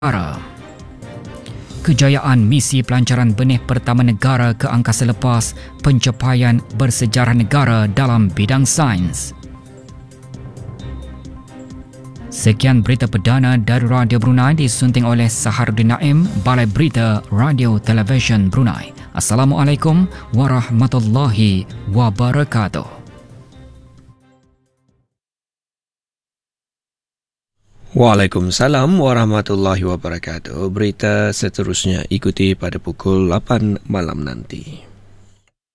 Kejayaan misi pelancaran benih pertama negara ke angkasa lepas pencapaian bersejarah negara dalam bidang sains. Sekian berita perdana dari Radio Brunei disunting oleh Saharuddin Naim, Balai Berita Radio Television Brunei. Assalamualaikum warahmatullahi wabarakatuh. Waalaikumsalam warahmatullahi wabarakatuh. Berita seterusnya ikuti pada pukul 8 malam nanti.